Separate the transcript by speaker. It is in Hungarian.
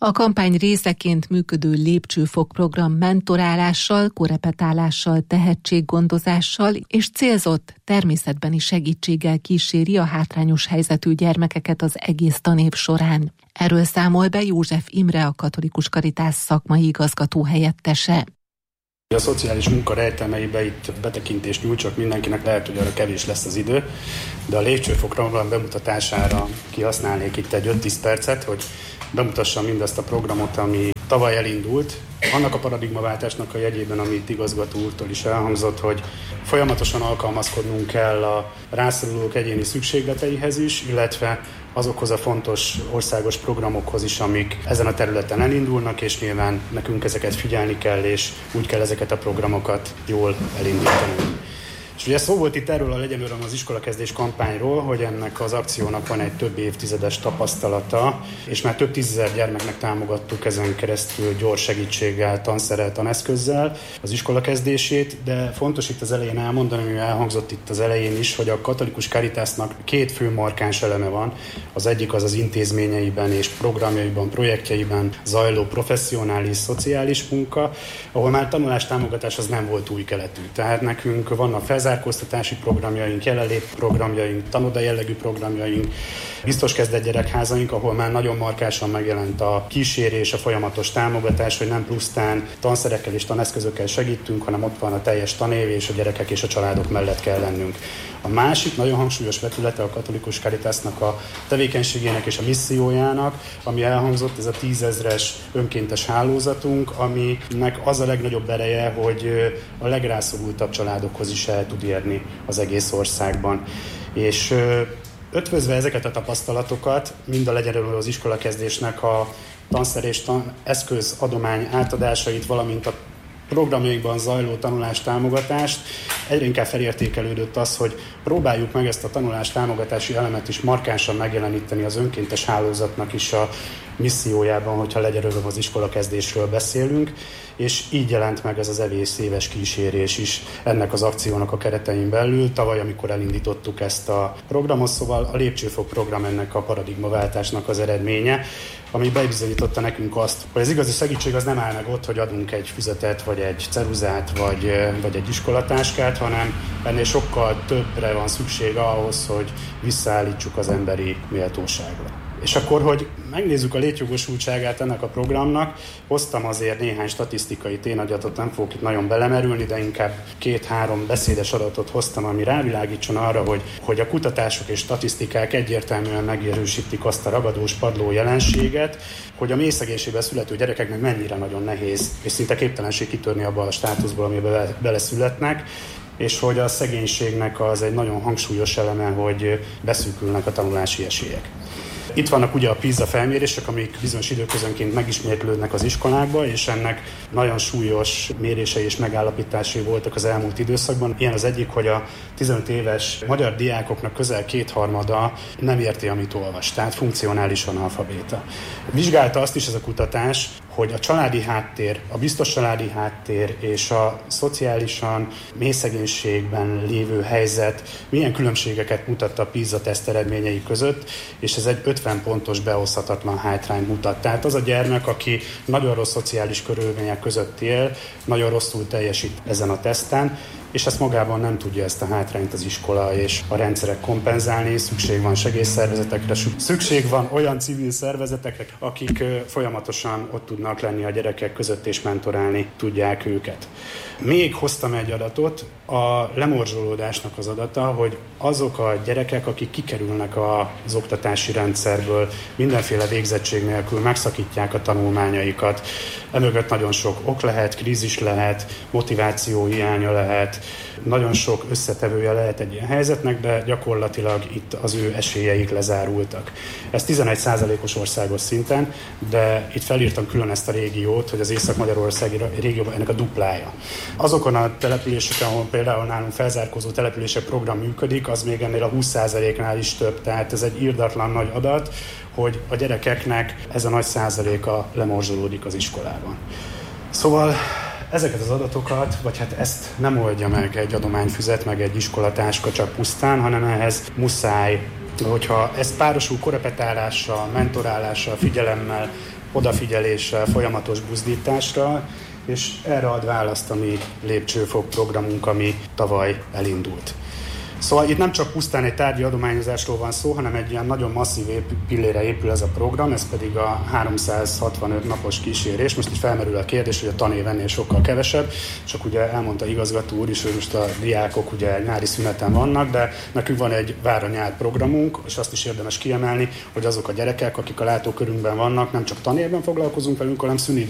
Speaker 1: A kampány részeként működő lépcsőfok program mentorálással, korepetálással, tehetséggondozással és célzott természetbeni segítséggel kíséri a hátrányos helyzetű gyermekeket az egész tanév során. Erről számol be József Imre, a Katolikus Caritas szakmai igazgató helyettese.
Speaker 2: A szociális munka rejtelmeibe itt betekintést nyújtsak mindenkinek, lehet, hogy arra kevés lesz az idő, de a lépcsőfok program bemutatására kihasználnék itt egy 5-10 percet, hogy bemutassam mindazt a programot, ami tavaly elindult. Annak a paradigmaváltásnak a jegyében, amit igazgató úrtól is elhangzott, hogy folyamatosan alkalmazkodnunk kell a rászorulók egyéni szükségleteihez is, illetve azokhoz a fontos országos programokhoz is, amik ezen a területen elindulnak, és nyilván nekünk ezeket figyelni kell, és úgy kell ezeket a programokat jól elindítani. És ugye szó volt itt erről a Legyen Öröm az iskolakezdés kampányról, hogy ennek az akciónak van egy több évtizedes tapasztalata, és már több tízezer gyermeknek támogattuk ezen keresztül gyors segítséggel, tanszerrel, taneszközzel az iskolakezdését, de fontos itt az elején elmondani, ami elhangzott itt az elején is, hogy a Katolikus Caritasnak 2 fő markáns eleme van. Az egyik az az intézményeiben és programjaiban, projektjeiben zajló professzionális, szociális munka, ahol már tanulástámogatás az nem volt új keletű. Tehát nekünk vannak felzárkóztatási programjaink, jelenlét programjaink, tanoda jellegű programjaink, biztos kezdett gyerekházaink, ahol már nagyon markásan megjelent a kísérés, a folyamatos támogatás, hogy nem pusztán tanszerekkel és taneszközökkel segítünk, hanem ott van a teljes tanév, és a gyerekek és a családok mellett kell lennünk. A másik nagyon hangsúlyos vetülete a Katolikus Caritasnak a tevékenységének és a missziójának, ami elhangzott, ez a 10 000-es önkéntes hálózatunk, aminek az a legnagyobb ereje, hogy a legrászorultabb családokhoz is el tud érni az egész országban. És ötvözve ezeket a tapasztalatokat, mind a Legyen Öröm az iskolakezdésnek a tanszer és eszköz adomány átadásait, valamint a programjainkban zajló tanulástámogatást, egyre inkább felértékelődött az, hogy próbáljuk meg ezt a tanulástámogatási elemet is markánsan megjeleníteni az önkéntes hálózatnak is a missziójában, hogyha Legyen Öröm az iskolakezdésről beszélünk, és így jelent meg ez az egész éves kísérés is ennek az akciónak a keretein belül. Tavaly, amikor elindítottuk ezt a programot, szóval a lépcsőfok program ennek a paradigmaváltásnak az eredménye, ami bebizonyította nekünk azt, hogy az igazi segítség az nem áll meg ott, hogy adunk egy füzetet, vagy egy ceruzát, vagy egy iskolatáskát, hanem ennél sokkal többre van szükség ahhoz, hogy visszaállítsuk az emberi méltóságra. És akkor, hogy megnézzük a létjogosultságát ennek a programnak, hoztam azért néhány statisztikai tényadatot, nem fogok itt nagyon belemerülni, de inkább 2-3 beszédes adatot hoztam, ami rávilágítson arra, hogy a kutatások és statisztikák egyértelműen megerősítik azt a ragadós padló jelenséget, hogy a mély szegénységben születő gyerekeknek mennyire nagyon nehéz, és szinte képtelenség kitörni abba a státuszból, amiben beleszületnek, és hogy a szegénységnek az egy nagyon hangsúlyos eleme, hogy beszűkülnek a tanulási esélyek. Itt vannak ugye a PISA felmérések, amik bizonyos időközönként megismétlődnek az iskolákba, és ennek nagyon súlyos mérései és megállapításai voltak az elmúlt időszakban. Ilyen az egyik, hogy a 15 éves magyar diákoknak közel 2/3 nem érti, amit olvas, tehát funkcionálisan analfabéta. Vizsgálta azt is ez a kutatás, hogy a családi háttér, a biztos családi háttér és a szociálisan mély szegénységben lévő helyzet milyen különbségeket mutat a PISA-teszt eredményei között, és ez egy 50 pontos behozhatatlan hátrányt mutat. Tehát az a gyermek, aki nagyon rossz szociális körülmények között él, nagyon rosszul teljesít ezen a teszten, és ezt magában nem tudja ezt a hátrányt az iskola és a rendszerek kompenzálni. Szükség van segélyszervezetekre, szükség van olyan civil szervezetekre, akik folyamatosan ott tudnak lenni a gyerekek között és mentorálni tudják őket. Még hoztam egy adatot, a lemorzsolódásnak az adata, hogy azok a gyerekek, akik kikerülnek az oktatási rendszerből, mindenféle végzettség nélkül megszakítják a tanulmányaikat. Emögött nagyon sok ok lehet, krízis lehet, motiváció hiánya lehet, nagyon sok összetevője lehet egy ilyen helyzetnek, de gyakorlatilag itt az ő esélyeik lezárultak. Ez 11%-os országos szinten, de itt felírtam külön ezt a régiót, hogy az észak-magyarországi régióban ennek a duplája. Azokon a településeken, ahol például nálunk felzárkózó települések program működik, az még ennél a 20%-nál is több, tehát ez egy irdatlan nagy adat, hogy a gyerekeknek ez a nagy százaléka lemorzsolódik az iskolában. Szóval ezeket az adatokat, vagy hát ezt nem oldja meg egy adományfüzet, meg egy iskolatáska csak pusztán, hanem ehhez muszáj Hogyha ez párosul korepetálással, mentorálással, figyelemmel, odafigyeléssel, folyamatos buzdításra, és erre ad választ a mi lépcsőfok programunk, ami tavaly elindult. Szóval itt nem csak pusztán egy tárgyi adományozásról van szó, hanem egy ilyen nagyon masszív pillére épül ez a program, ez pedig a 365 napos kísérés. Most így felmerül a kérdés, hogy a tanévennél sokkal kevesebb, csak ugye elmondta igazgató úr is, hogy most a diákok ugye nyári szüneten vannak, de nekünk van egy vár-a-nyár programunk, és azt is érdemes kiemelni, hogy azok a gyerekek, akik a látókörünkben vannak, nem csak tanévben foglalkozunk velünk, hanem szünidőben